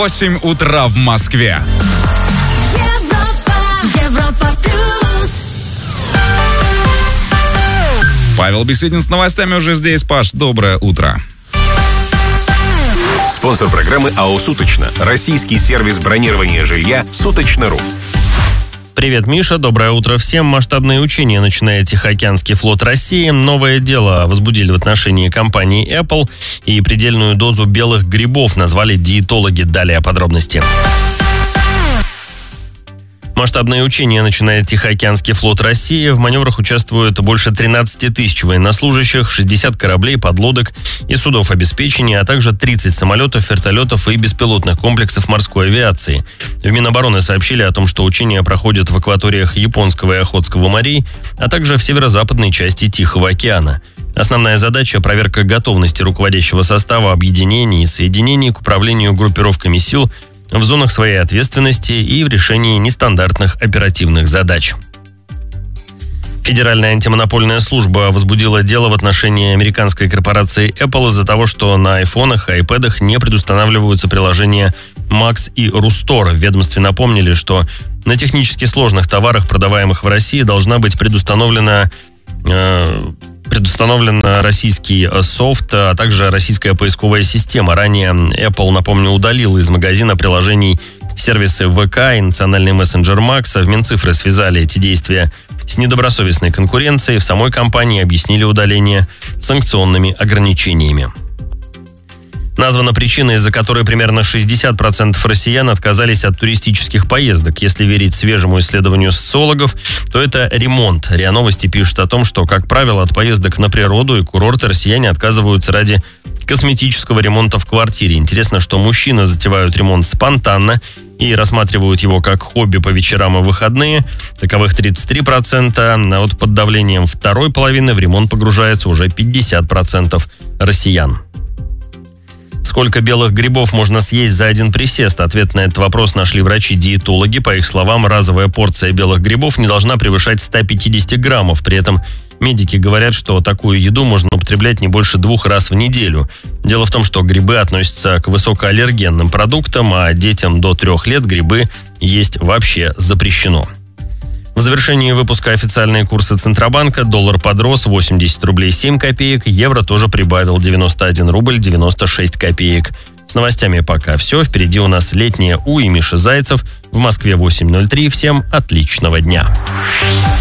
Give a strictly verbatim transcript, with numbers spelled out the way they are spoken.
восемь утра в Москве. Павел Беседин с новостями уже здесь. Паш, доброе утро. Спонсор программы АО «Суточно». Российский сервис бронирования жилья «Суточно.ру». Привет, Миша. Доброе утро всем. Масштабные учения начинает Тихоокеанский флот России. Новое дело возбудили в отношении компании Apple. И предельную дозу белых грибов назвали диетологи. Далее подробности. Масштабные учения начинает Тихоокеанский флот России. В маневрах участвуют больше тринадцать тысяч военнослужащих, шестьдесят кораблей, подлодок и судов обеспечения, а также тридцать самолетов, вертолетов и беспилотных комплексов морской авиации. В Минобороны сообщили о том, что учения проходят в акваториях Японского и Охотского морей, а также в северо-западной части Тихого океана. Основная задача – проверка готовности руководящего состава объединений и соединений к управлению группировками сил в зонах своей ответственности и в решении нестандартных оперативных задач. Федеральная антимонопольная служба возбудила дело в отношении американской корпорации Apple из-за того, что на айфонах и айпэдах не предустанавливаются приложения Max и Rustore. В ведомстве напомнили, что на технически сложных товарах, продаваемых в России, должна быть предустановлена э, предустановлен российский софт, а также российская поисковая система. Ранее Apple, напомню, удалила из магазина приложений сервисы ВК и национальный мессенджер Max. В Минцифры связали эти действия с недобросовестной конкуренцией. В самой компании объяснили удаление санкционными ограничениями. Названа причина, из-за которой примерно шестьдесят процентов россиян отказались от туристических поездок. Если верить свежему исследованию социологов, то это ремонт. РИА Новости пишет о том, что, как правило, от поездок на природу и курорты россияне отказываются ради косметического ремонта в квартире. Интересно, что мужчины затевают ремонт спонтанно и рассматривают его как хобби по вечерам и выходные. Таковых тридцать три процента, а вот под давлением второй половины в ремонт погружается уже пятьдесят процентов россиян. Сколько белых грибов можно съесть за один присест? Ответ на этот вопрос нашли врачи-диетологи. По их словам, разовая порция белых грибов не должна превышать сто пятьдесят граммов. При этом медики говорят, что такую еду можно употреблять не больше двух раз в неделю. Дело в том, что грибы относятся к высокоаллергенным продуктам, а детям до трех лет грибы есть вообще запрещено. В завершении выпуска официальные курсы Центробанка. Доллар подрос восемьдесят рублей семь копеек, евро тоже прибавил девяносто один рубль девяносто шесть копеек. С новостями пока все. Впереди у нас летняя У и Миша Зайцев. В Москве восемь ноль три. Всем отличного дня.